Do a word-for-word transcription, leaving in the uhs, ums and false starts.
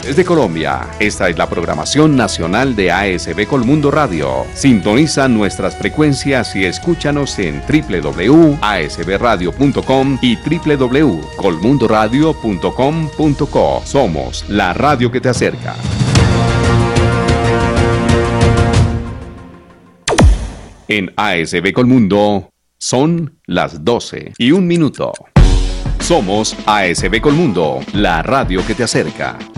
desde Colombia. Esta es la programación nacional de A S B Colmundo Radio. Sintoniza nuestras frecuencias y escúchanos en doble u doble u doble u punto a s b radio punto com y doble u doble u doble u punto colmundo radio punto com punto co. Somos la radio que te acerca. En A S B Colmundo son las doce y un minuto. Somos A S B Colmundo, la radio que te acerca.